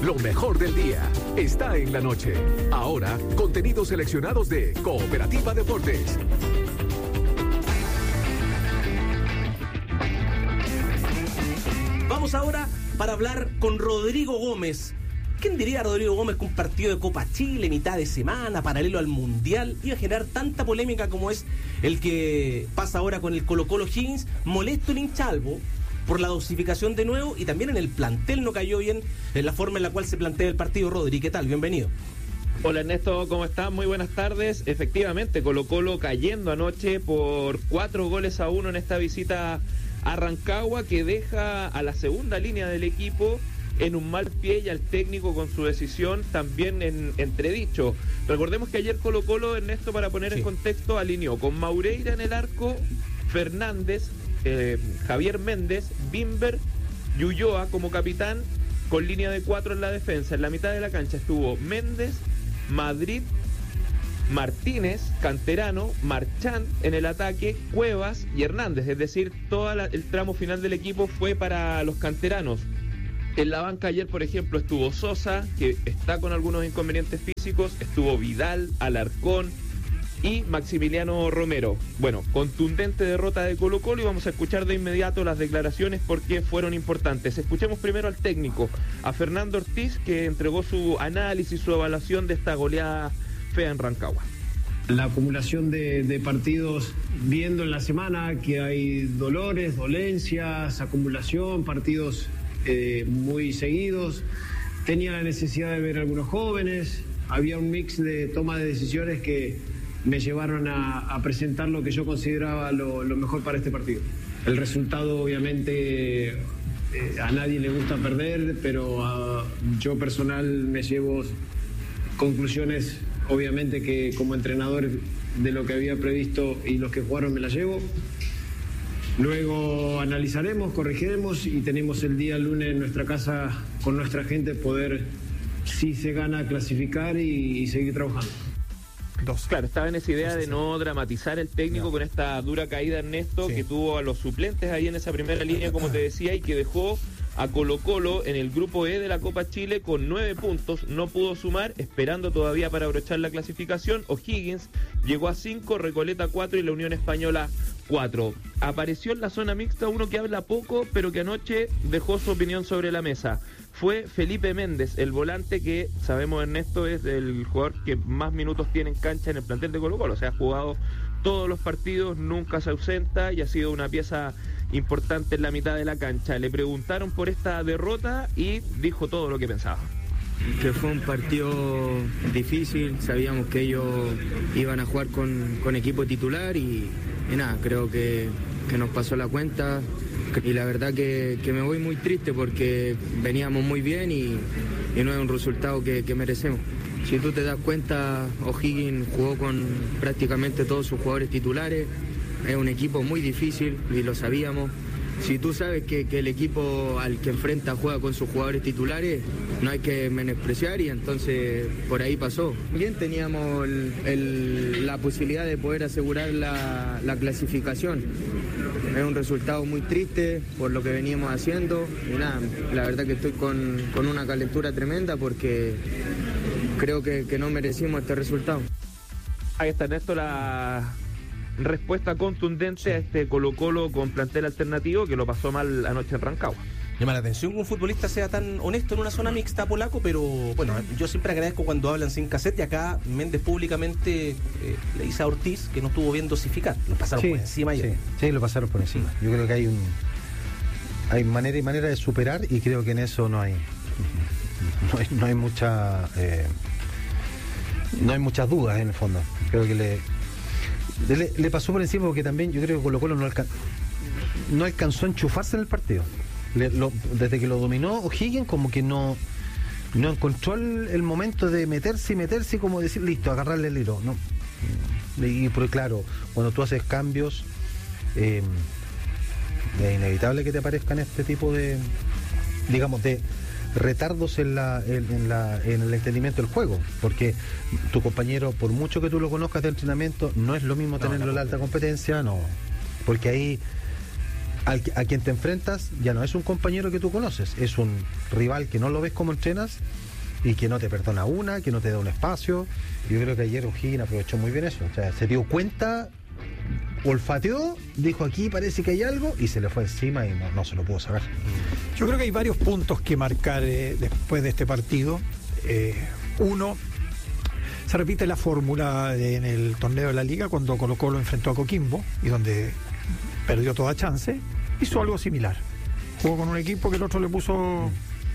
Lo mejor del día está en la noche. Ahora, contenidos seleccionados de Cooperativa Deportes. Vamos ahora para hablar con Rodrigo Gómez. ¿Quién diría, Rodrigo Gómez, que un partido de Copa Chile, mitad de semana, paralelo al Mundial, iba a generar tanta polémica como es el que pasa ahora con el Colo-Colo Higgins? Molesto el hinchalvo por la dosificación de nuevo, y también en el plantel no cayó bien en la forma en la cual se plantea el partido. Rodri, ¿qué tal? Bienvenido. Hola Ernesto, ¿cómo estás? Muy buenas tardes. Efectivamente, Colo-Colo cayendo anoche por 4-1 en esta visita a Rancagua, que deja a la segunda línea del equipo en un mal pie y al técnico con su decisión también en entredicho. Recordemos que ayer Colo-Colo, Ernesto, para poner en contexto, alineó con Maureira en el arco, Fernández, Javier Méndez, Bimber y Ulloa como capitán, con línea de 4 en la defensa. En la mitad de la cancha estuvo Méndez, Madrid, Martínez, Canterano, Marchand en el ataque, Cuevas y Hernández. Es decir, todo el tramo final del equipo fue para los canteranos. En la banca ayer, por ejemplo, estuvo Sosa, que está con algunos inconvenientes físicos, estuvo Vidal, Alarcón y Maximiliano Romero. Bueno, contundente derrota de Colo-Colo, y vamos a escuchar de inmediato las declaraciones porque fueron importantes. Escuchemos primero al técnico, a Fernando Ortiz, que entregó su análisis, su evaluación de esta goleada fea en Rancagua. La acumulación de partidos, viendo en la semana que hay dolores, dolencias, acumulación, partidos muy seguidos. Tenía la necesidad de ver a algunos jóvenes, había un mix de toma de decisiones que me llevaron a presentar lo que yo consideraba lo mejor para este partido. El resultado, obviamente, a nadie le gusta perder, pero yo personal me llevo conclusiones, obviamente, que como entrenador de lo que había previsto y los que jugaron me las llevo. Luego analizaremos, corregiremos y tenemos el día lunes en nuestra casa con nuestra gente poder, si se gana, clasificar y seguir trabajando. Claro, estaba en esa idea de no dramatizar el técnico con esta dura caída, Ernesto, que tuvo a los suplentes ahí en esa primera línea, como te decía, y que dejó a Colo-Colo en el grupo E de la Copa Chile con 9 puntos, no pudo sumar, esperando todavía para abrochar la clasificación. O'Higgins llegó a 5, Recoleta 4 y la Unión Española 4. Apareció en la zona mixta uno que habla poco, pero que anoche dejó su opinión sobre la mesa. Fue Felipe Méndez, el volante que, sabemos, Ernesto, es el jugador que más minutos tiene en cancha en el plantel de Colo-Colo. O sea, ha jugado todos los partidos, nunca se ausenta y ha sido una pieza importante en la mitad de la cancha. Le preguntaron por esta derrota y dijo todo lo que pensaba. Que fue un partido difícil, sabíamos que ellos iban a jugar con equipo titular y nada, creo que nos pasó la cuenta, y la verdad que me voy muy triste porque veníamos muy bien y no es un resultado que merecemos. Si tú te das cuenta, O'Higgins jugó con prácticamente todos sus jugadores titulares, es un equipo muy difícil y lo sabíamos. Si tú sabes que el equipo al que enfrenta juega con sus jugadores titulares, no hay que menospreciar, y entonces por ahí pasó. Bien, teníamos la posibilidad de poder asegurar la clasificación. Es un resultado muy triste por lo que veníamos haciendo y nada, la verdad que estoy con una calentura tremenda porque creo que no merecimos este resultado. Ahí está, Ernesto, la respuesta contundente a este Colo-Colo con plantel alternativo que lo pasó mal anoche en Rancagua. Llama la atención que un futbolista sea tan honesto en una zona mixta, polaco, pero bueno, yo siempre agradezco cuando hablan sin cassette, y acá Méndez públicamente le dice a Ortiz que no estuvo bien dosificar, lo pasaron por encima ayer. Sí, lo pasaron por encima. Yo creo que hay manera y manera de superar, y creo que en eso no hay muchas dudas en el fondo. Creo que le pasó por encima, porque también yo creo que Colo-Colo no alcanzó a enchufarse en el partido. Desde que lo dominó O'Higgins, como que no encontró el momento de meterse y como decir, listo, agarrarle el hilo, ¿no? Y pues claro, cuando tú haces cambios, es inevitable que te aparezcan este tipo de, digamos, de retardos en el entendimiento del juego, porque tu compañero, por mucho que tú lo conozcas de entrenamiento, no es lo mismo tenerlo en la alta competencia, porque ahí a quien te enfrentas ya no es un compañero que tú conoces, es un rival que no lo ves como entrenas y que no te perdona una, que no te da un espacio. Yo creo que ayer O'Higgins aprovechó muy bien eso, o sea, se dio cuenta, olfateó, dijo aquí parece que hay algo y se le fue encima y no se lo pudo sacar. Yo creo que hay varios puntos que marcar después de este partido. Uno, se repite la fórmula en el torneo de la Liga cuando Colo-Colo enfrentó a Coquimbo y donde perdió toda chance, hizo algo similar. Jugó con un equipo que el otro le puso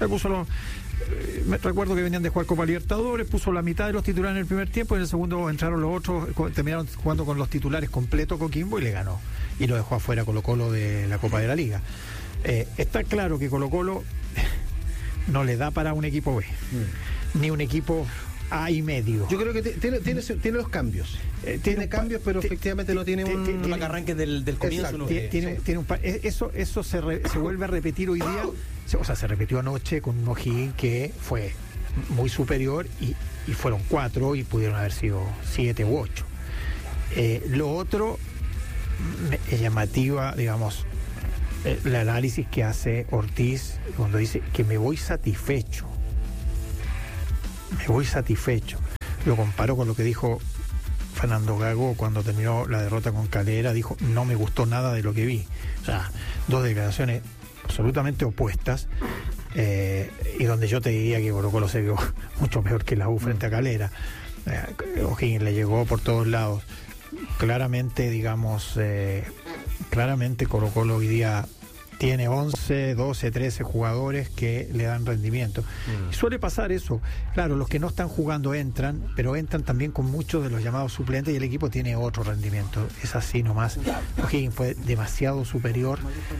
me recuerdo que venían de jugar Copa Libertadores, puso la mitad de los titulares en el primer tiempo y en el segundo entraron los otros, terminaron jugando con los titulares completo Coquimbo y le ganó. Y lo dejó afuera Colo-Colo de la Copa de la Liga. Está claro que Colo-Colo no le da para un equipo B, ni un equipo A y medio. Yo creo que tiene los cambios. Tiene cambios, pero efectivamente no tiene un... Para que arranque del comienzo. ¿No? Tiene un eso se vuelve a repetir hoy día. O sea, se repitió anoche con un O'Higgins que fue muy superior y fueron 4 y pudieron haber sido 7 u 8. Lo otro es llamativa, digamos, el análisis que hace Ortiz cuando dice que me voy satisfecho. Lo comparo con lo que dijo Fernando Gago cuando terminó la derrota con Calera. Dijo, no me gustó nada de lo que vi. O sea, dos declaraciones absolutamente opuestas, y donde yo te diría que Colo-Colo se vio mucho mejor que la U frente a Calera. O'Higgins le llegó por todos lados. Claramente, digamos, Colo-Colo hoy día tiene 11, 12, 13 jugadores que le dan rendimiento. Y suele pasar eso. Claro, los que no están jugando entran, pero entran también con muchos de los llamados suplentes y el equipo tiene otro rendimiento. Es así nomás. O'Higgins fue demasiado superior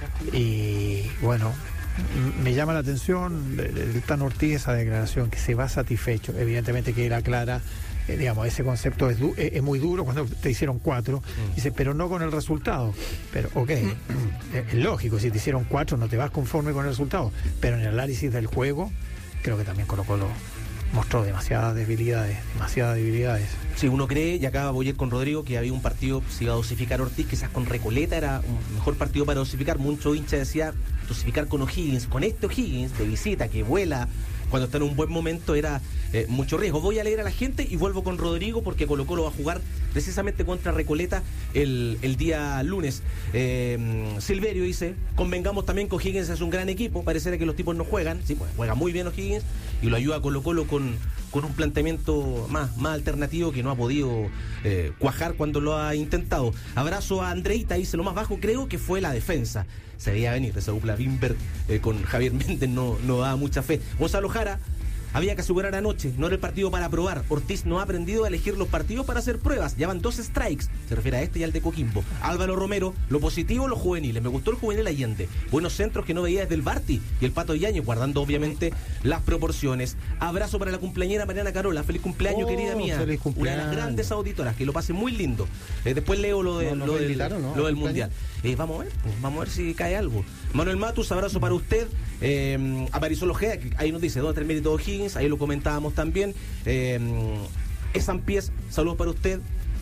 y bueno, me llama la atención del Tan Ortiz esa declaración, que se va satisfecho. Evidentemente que era clara. Digamos, ese concepto es muy duro cuando te hicieron 4, dice, pero no con el resultado. Pero ok, es lógico, si te hicieron 4 no te vas conforme con el resultado, pero en el análisis del juego creo que también Colo-Colo mostró demasiadas debilidades. Sí, uno cree, y acá voy a ir con Rodrigo, que había un partido, se iba a dosificar Ortiz, quizás con Recoleta era un mejor partido para dosificar. Mucho hincha decía, dosificar con O'Higgins, con este O'Higgins de visita que vuela cuando está en un buen momento, era mucho riesgo. Voy a leer a la gente y vuelvo con Rodrigo porque Colo-Colo va a jugar precisamente contra Recoleta el día lunes. Silverio dice, convengamos también que O'Higgins es un gran equipo, pareciera que los tipos no juegan, sí, pues juega muy bien O'Higgins y lo ayuda a Colo-Colo con un planteamiento más alternativo que no ha podido cuajar cuando lo ha intentado. Abrazo a Andreita, dice, lo más bajo creo que fue la defensa. Se veía venir esa dupla Wimberg con Javier Méndez, no da mucha fe. Gonzalo Jara, había que asegurar anoche, no era el partido para probar. Ortiz no ha aprendido a elegir los partidos para hacer pruebas. Ya van 2 strikes, se refiere a este y al de Coquimbo. Álvaro Romero, lo positivo, los juveniles. Me gustó el juvenil Allende. Buenos centros que no veía desde el Barty y el Pato Yáñez, guardando obviamente las proporciones. Abrazo para la cumpleañera Mariana Carola. Feliz cumpleaños, querida mía. Feliz cumpleaños. Una de las grandes auditoras, que lo pase muy lindo. Después leo lo del Mundial. Vamos a ver si cae algo. Manuel Matus, abrazo para usted. Marisol Ojeda, que ahí nos dice, ¿dónde está el mérito de O'Higgins? Ahí lo comentábamos también. Esan Pies, saludos para usted.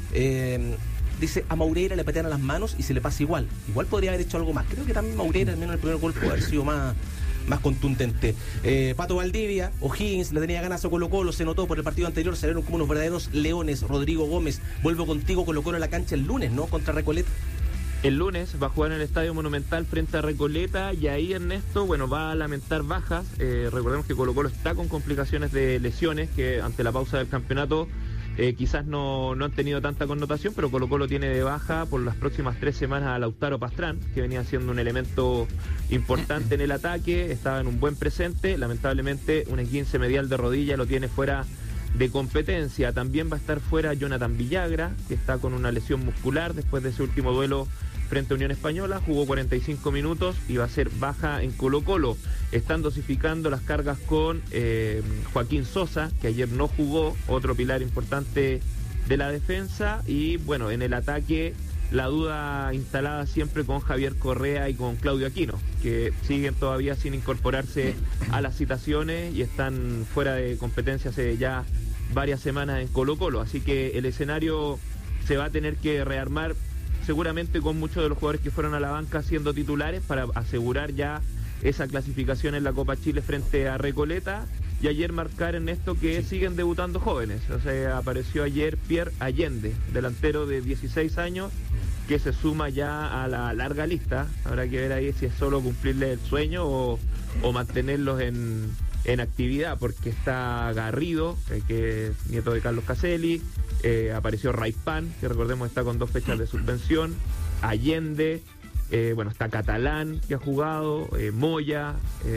Dice, a Maureira le patean a las manos y se le pasa igual. Igual podría haber hecho algo más. Creo que también Maureira, al menos en el primer gol, puede haber sido más contundente. Pato Valdivia, O'Higgins le tenía ganas a Colo-Colo, se notó por el partido anterior, salieron como unos verdaderos leones. Rodrigo Gómez, vuelvo contigo, Colo-Colo en la cancha el lunes, ¿no? Contra Recoleta. El lunes va a jugar en el Estadio Monumental frente a Recoleta y ahí Ernesto, va a lamentar bajas. Recordemos que Colo-Colo está con complicaciones de lesiones que ante la pausa del campeonato quizás no han tenido tanta connotación, pero Colo-Colo tiene de baja por las próximas 3 semanas a Lautaro Pastrán, que venía siendo un elemento importante en el ataque, estaba en un buen presente, lamentablemente un esguince medial de rodilla lo tiene fuera de competencia. También va a estar fuera Jonathan Villagra, que está con una lesión muscular después de ese último duelo frente a Unión Española, jugó 45 minutos y va a ser baja en Colo-Colo. Están dosificando las cargas con Joaquín Sosa, que ayer no jugó, otro pilar importante de la defensa, y bueno, en el ataque la duda instalada siempre con Javier Correa y con Claudio Aquino, que siguen todavía sin incorporarse a las citaciones y están fuera de competencia hace ya varias semanas en Colo-Colo, así que el escenario se va a tener que rearmar seguramente con muchos de los jugadores que fueron a la banca siendo titulares para asegurar ya esa clasificación en la Copa Chile frente a Recoleta. Y ayer marcar en esto que siguen debutando jóvenes. O sea, apareció ayer Pierre Allende, delantero de 16 años, que se suma ya a la larga lista. Habrá que ver ahí si es solo cumplirle el sueño o mantenerlos en actividad, porque está Garrido, que es nieto de Carlos Caselli, apareció Raipán, que recordemos está con 2 fechas de suspensión, Allende, está Catalán, que ha jugado, Moya,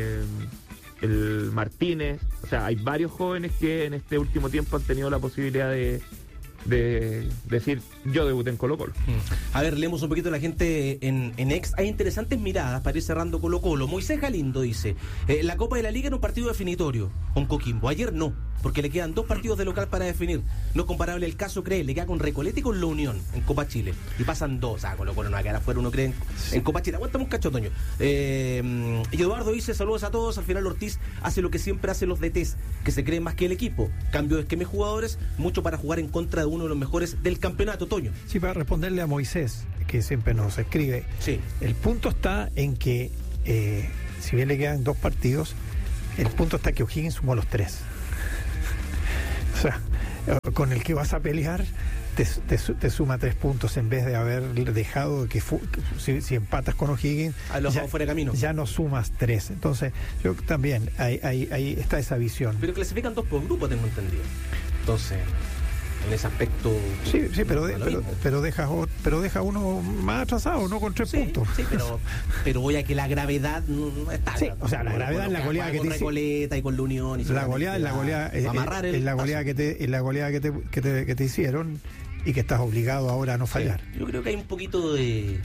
el Martínez. O sea, hay varios jóvenes que en este último tiempo han tenido la posibilidad de decir, yo debuté en Colo-Colo. A ver, leemos un poquito a la gente en X. Hay interesantes miradas para ir cerrando Colo-Colo. Moisés Galindo dice, la Copa de la Liga en un partido definitorio con Coquimbo. Ayer no, porque le quedan 2 partidos de local para definir. No es comparable el caso, cree, le queda con Recoleta y con La Unión en Copa Chile. Y pasan 2, o sea, Colo-Colo no va a quedar afuera, uno cree en Copa Chile. Aguántame un cacho, Toño. Y Eduardo dice, saludos a todos. Al final Ortiz hace lo que siempre hacen los DTs, que se creen más que el equipo. Cambio de esquema de jugadores, mucho para jugar en contra de uno de los mejores del campeonato, Toño. Sí, para responderle a Moisés, que siempre nos escribe. Sí. El punto está en que, si bien le quedan 2 partidos, el punto está que O'Higgins sumó los 3. O sea, con el que vas a pelear te suma 3 puntos en vez de haber dejado que si empatas con O'Higgins ya, fuera de camino, ya no sumas 3. Entonces yo también ahí está esa visión. Pero clasifican 2 por grupo, tengo entendido. Entonces, en ese aspecto sí, pero deja uno más atrasado, no con 3 puntos. Sí, pero voy a que la gravedad no está. Sí, o sea, la gravedad es la goleada que te Recoleta y con la Unión y la goleada es la goleada que te hicieron y que estás obligado ahora a no fallar. Sí, yo creo que hay un poquito de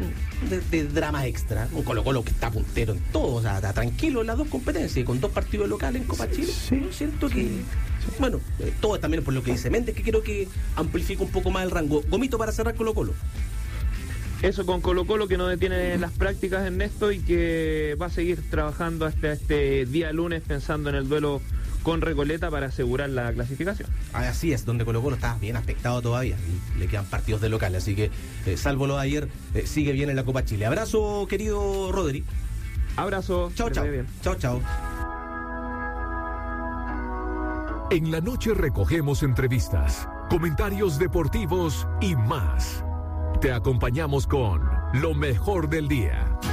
drama extra. Un Colo-Colo que está puntero en todo, o sea, está tranquilo en las 2 competencias y con 2 partidos locales en Copa Chile. Sí. Yo siento que bueno, todo también por lo que dice Méndez, que creo que amplifica un poco más el rango. Gomito, para cerrar Colo-Colo. Eso con Colo-Colo, que no detiene las prácticas, Ernesto, y que va a seguir trabajando hasta este día lunes pensando en el duelo con Recoleta para asegurar la clasificación. Así es, donde Colo-Colo está bien aspectado todavía y le quedan partidos de local, así que salvo lo de ayer, sigue bien en la Copa Chile. Abrazo, querido Rodri. Abrazo. Chao. Chao. En la noche recogemos entrevistas, comentarios deportivos y más. Te acompañamos con lo mejor del día.